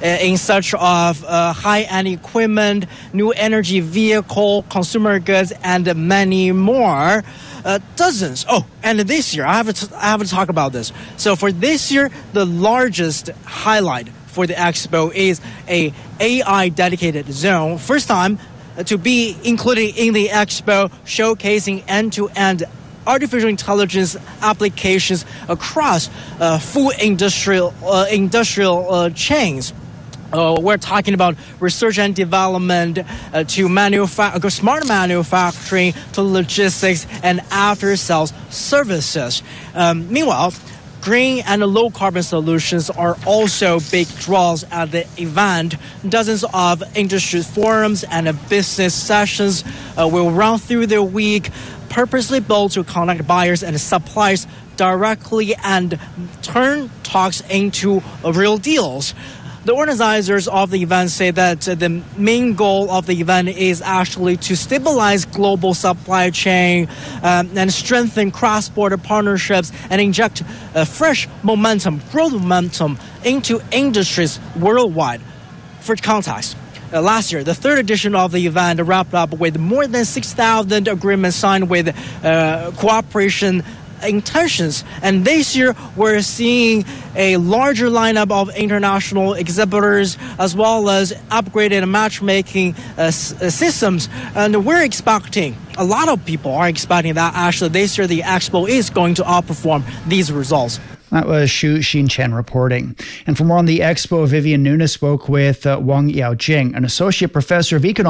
in such of high-end equipment, new energy vehicle, consumer goods, and many more. Dozens. Oh, and this year, I have to talk about this. So for this year, the largest highlight for the expo is a AI dedicated zone. First time to be included in the expo, showcasing end-to-end artificial intelligence applications across full industrial chains. We're talking about research and development to smart manufacturing to logistics and after-sales services. Meanwhile, green and low-carbon solutions are also big draws at the event. Dozens of industry forums and business sessions will run through the week, purposely built to connect buyers and suppliers directly and turn talks into real deals. The organizers of the event say that the main goal of the event is actually to stabilize global supply chain and strengthen cross-border partnerships and inject fresh growth momentum into industries worldwide. For context, last year, the third edition of the event wrapped up with more than 6,000 agreements signed with cooperation intentions, and this year we're seeing a larger lineup of international exhibitors as well as upgraded matchmaking systems, and we're expecting, a lot of people are expecting that actually this year the expo is going to outperform these results. That was Xu Xinchen reporting. And for more on the expo, Vivian Nunes spoke with Wang Yaojing, an associate professor of economics